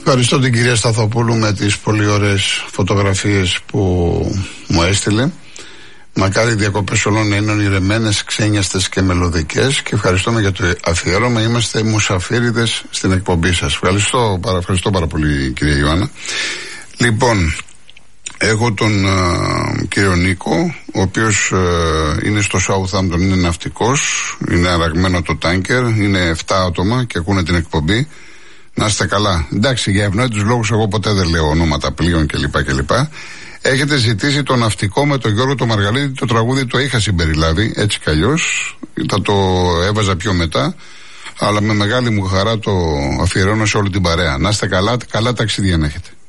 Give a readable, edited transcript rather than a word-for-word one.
Ευχαριστώ την κυρία Σταθοπούλου με τις πολύ ωραίες φωτογραφίες που μου έστειλε. Μακάρι οι διακοπές όλων να είναι ονειρεμένες, ξένιαστες και μελωδικές, και ευχαριστούμε για το αφιέρωμα. Είμαστε μουσαφίριδες στην εκπομπή σας. Ευχαριστώ πάρα πολύ, κυρία Ιωάννα. Λοιπόν, έχω τον κύριο Νίκο, ο οποίος είναι στο Southampton, είναι ναυτικός, είναι αραγμένο το τάνκερ, είναι 7 άτομα και ακούνε την εκπομπή. Να είστε καλά. Εντάξει, για ευνόητους λόγους εγώ ποτέ δεν λέω ονόματα πλοίων κλπ. Έχετε ζητήσει το ναυτικό με τον Γιώργο το Μαργαλίδη, το τραγούδι το είχα συμπεριλάβει, έτσι κι αλλιώς, θα το έβαζα πιο μετά, αλλά με μεγάλη μου χαρά το αφιερώνω σε όλη την παρέα. Να είστε καλά, καλά ταξίδια να έχετε.